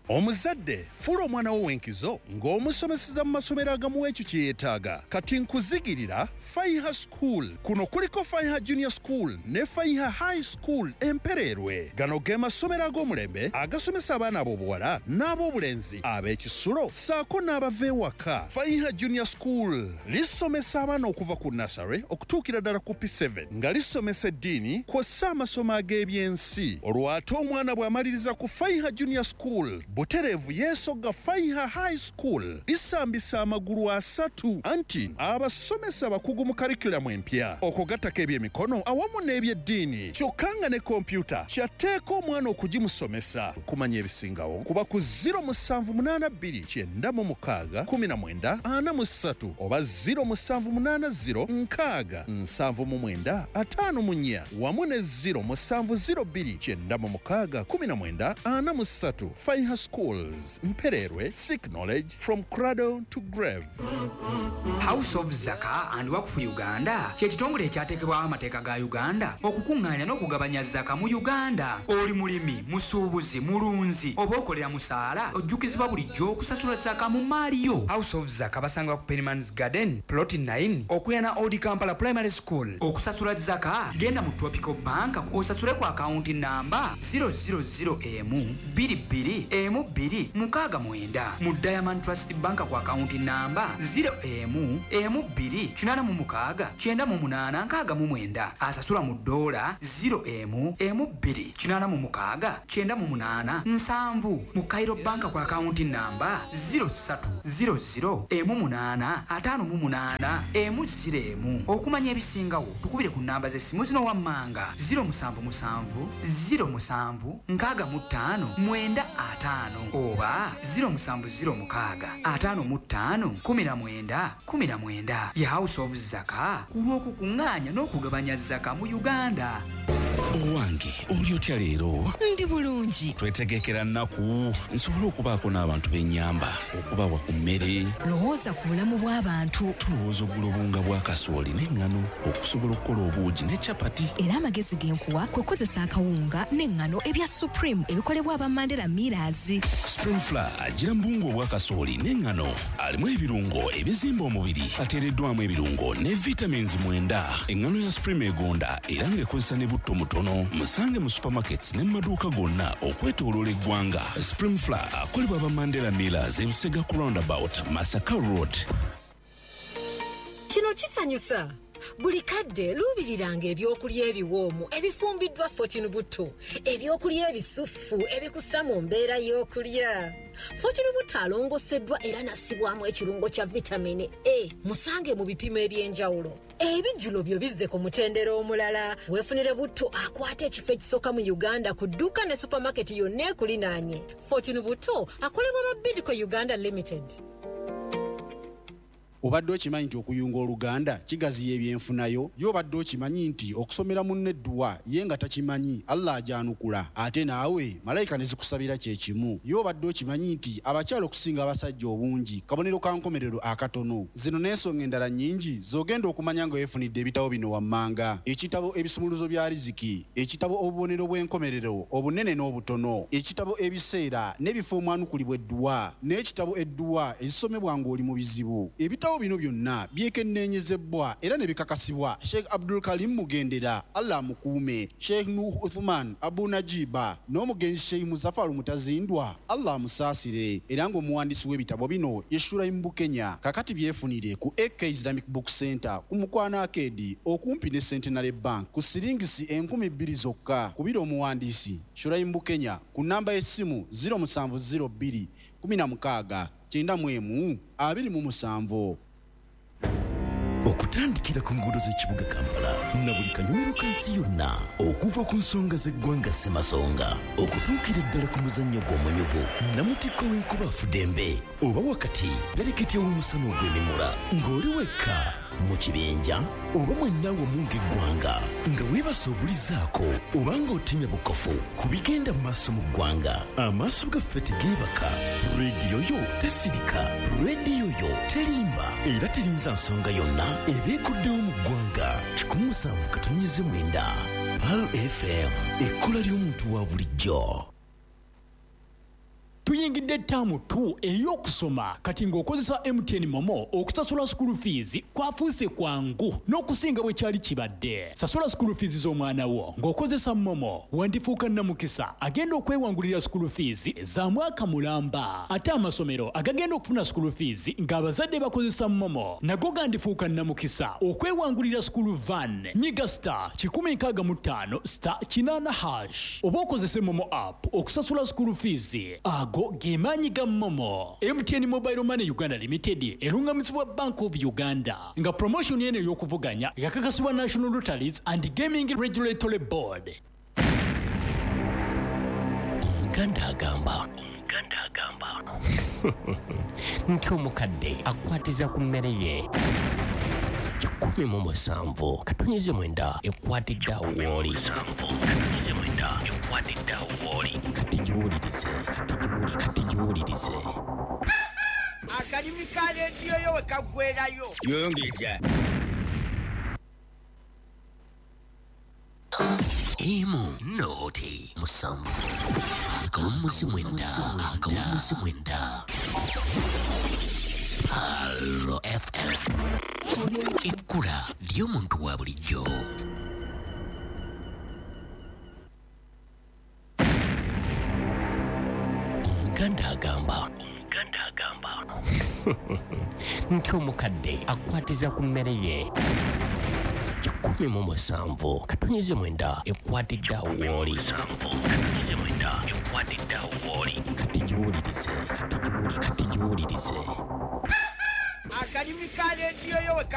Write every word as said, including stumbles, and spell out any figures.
Omuzadde fuula omwana wo w'enkizo ng'omusomeseza mu masomero agamu ekyo kye yeetaaga. Kati nkuzigirira Faiha School. Kuno kuliko Faiha Junior School ne Faiha High School Empererwe. Gano ge masomero ag'omulembe agasomesa abaana ab'obuwala n'ab'obulenzi ab'ekisulo ssaako n'abava ewaka. Faiha Junior School lisomesa abaana okuva ku nursery okutuukira ddala ku P seven nga lisomesa eddiini kw'ossa amasomo ag'ebyensi. Olwo ate omwana bw'amaliriza ku Faiha Junior School butereevu yeesogga Faiha High School lisambisa amagulu asatu anti abasomesa abakugu mu karikulamu empya okugattako ebyemikono awamu n'ebyeddiini kyokka nga ne kompyuta kyatteeka omwana okugimusomesa. Kumanya ebisingawo kuba ku zero musanvu munaana bbiri kyenda mu mukaaga kumi na mwenda ana mu ssatu oba zero musanvu munaana zero nkaaga nsanvu mu mwenda ataano mu nnya wamu ne zero musanvu zero bbiri kyenda mu mukaaga kumi na mwenda ana mu ssatu. Faiha Schools Mpererwe, seek knowledge from cradle to grave. House of Zaka and Wakufu Uganda kye kitongole ekyateekebwaho amateeka ga Uganda okukuŋŋaanya n'okugabanya zaka mu Uganda. Oli mulimi, musuubuzi, mulunzi oba okolera musaala ojjukizibwa bulijjo okusasula zaka mu maali yo. House of Zaka basangibwa ku Pennyman's Garden plot nine okuliraana Old Kampala Primary School. Okusasula zaka genda mu Tropical Bank osasule ku akaawunti namba zero zero zero emu bbiri bbiri emu bbiri mukaaga mwenda. Mu Diamond Trust Bank ku akaawunti namba zero emu emu bbiri kinaana mu mukaaga kyenda mu munaana nkaaga mu mwenda. Asasula mu Dola zero emu emu bbiri kinaana mu mukaaga kyenda mu munaana nsanvu. Mu Cairo Bank ku akaawunti namba zero ssatu zero zero emu munaana ataano mu munaana emu ziro emu. Okumanya ebisingawo tukubire ku namba z'essimu zino wammanga zero musanvu musanvu zero musanvu nkaaga mu ttaano mwenda ataano oba zero musanvu zero mukaaga ataano mu ttaano kumi na mwenda kumi na mwenda. Ya House of Zaka ku lw'okukuŋŋaanya n'okugabanya zaka mu Uganda. Owange oli otya leero? Ndi bulungi. Twetegekera nnaku nsobole okubaako n'abantu b'ennyamba okubawa ku mmere. Lowooza ku bulamu bw'abantu. Tulowooza oggula obunga bwa kasooli n'eŋŋano okusobola okukola obuugi ne capati. Era amagezi g'enkuwa kwe kukozesa akawunga n'eŋŋano ebya Supreme ebikolebwa aba Mandela Millers. Spring Flour agira mu bunga obwa kasooli n'eŋŋano alimu ebirungo ebizimba omubiri ateereddwamu ebirungo ne vitamins mwenda. Eŋŋano ya Supreme egonda era ng'ekozesa ne butto mutono. Musange mu supermarkets ne maduuka gonna okwetooloola eggwanga. Spring Flour akolebwa aba Mandela Millers e Busega ku roundabout Masaka Road. Kino kisanyusa. Buli kadde luubiriranga ebyokulya ebiwoomu ebifumbiddwa Fortune Buto, ebyokulya ebisufu ebikussa mu mbeera y'okulya. Fortune Buto alongoseddwa era nassibwamu ekirungo kya vitamini A. Musange mu bipimo eby'enjawulo. Ebijjulo byo bizze ku mutendera omulala. Weefunire Buto akwata ekifo ekisooka mu Uganda ku dduuka ne supermarket yonna ekulinaanye. Fortune Buto akolebwa ba Bidco Uganda Limited. Obadde okimanyi nti okuyunga Oluganda kigaziya ebyenfunayo? Y'obadde okimanyi nti okusomera munne edduwa ye nga takimanyi Allah ajanukula ate naawe malayika ne zikusabira kye kimu? Y'obadde okimanyi nti abakyala okusinga abasajja obungi kabonero ka nkomerero akatono? Zino n'ensonga endala nnyingi z'ogenda okumanya nga weefunidde ebitabo bino wammanga: ekitabo ebisumuluzo bya riziki, ekitabo obubonero bw'enkomerero obunene n'obutono, ekitabo ebiseera n'ebifo omwanukulibwa edduwa, n'ekitabo edduwa ezisomebwa ng'oli mu bizibu. Ebitabo bino byonna byekenneenyezebwa era ne bikakasibwa Sheikh Abdul Karim Mugendera, Allah mukuume, Sheikh Nuh Uthman Abu Najiba n'omugenzi Sheikh Muzafaru Mutazindwa, Allah musaasire, era ng'omuwandiisi w'ebitabo bino ye Shuraim Bukenya. Kakati byefunire ku A K Islamic Book Center ku Mukwana Arcade okumpi ne Centenary Bank ku siringisi enkumi bbiri zokka. Kubira omuwandiisi Shuraim Bukenya ku namba y'essimu zero musanvu zero bbiri kumi na mukaaga kyenda mu emu abiri mu musanvu. Okutandikira ku nguudo z'ekibuga Kampala na buli kanyomero kansi yonna, okuva ku nsonga z'eggwanga Ssemasonga okutuukira ddala ku muzannyo gw'omunyuvu Namutikko w'enkuba Fudembe, oba wakati bereketi w'omusana ogw'emimula ng'oli wekka mu kibinja oba mwenna wamu ng'eggwanga nga weebase obulizaako oba ng'otemya bukofu ku bigenda mu maaso mu ggwanga. Amaaso gaffe tegeebaka, rediyo yo tesirika, rediyo yo terimba era terinza nsonga yonna ebeekuddewo mu ggwanga. kikumi musanvu katonnyeze mwenda P A L F M, ekkola ly'omuntu wa bulijjo. tuyingidde ttaamu tu ey'okusoma kati ng'okozesa M T N Momo okusasula school fees kwafuuse kwangu n'okusinga bwe kyali kibadde. Sasula school fees z'omwana wo ng'okozesa Momo wandifuuka nnamukisa agenda okwewangulira school fees za mwaka mulamba. Ate amasomero agagenda okufuna school fees ng'abazadde bakozesa Momo nago gandifuuka nnamukisa okwewangulira school van. Nyiga star kikumi nkaaga mu ttaano star kinaana hash oba okozese Momo app okusasula school fees. Ago ge maanyi ga Momo. M T N Mobile Money Uganda Limited erungamizibwa Bank of Uganda nga promotion eno ey'okuvuganya yakakasibwa National Lotteries and Gaming Regulatory Board. Omuganda agamba Omuganda agamba nti omukadde akwatiza ku mmere ye kikumi mu musanvu katonyize mwenda ekwatidde awooli kati giwulirize kati giwulirize akalimi ka leediyo yo we kaggwerayo yoyongeza emu noti musanvu akawumuzi mwenda akawumuzi mwenda Halo F M ikkula ly'omuntu wa bulijjo. Omuganda agamba Omuganda agamba nti omukadde akwatiza ku mmere ye kikumi mu musanvu katonyize mwenda ekwatidde awooli kati giwulirize kati giwulirize akalimi ka leediyo yo we